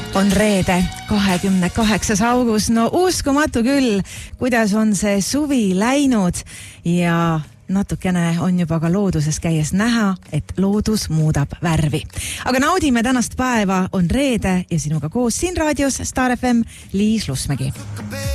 On reede, 28. august. No uskumatu küll, kuidas on see suvi läinud ja natukene on juba ka looduses käies näha, et loodus muudab värvi. Aga naudime tänast päeva, on reede ja sinuga koos siin raadios Star FM Liis Lusmägi.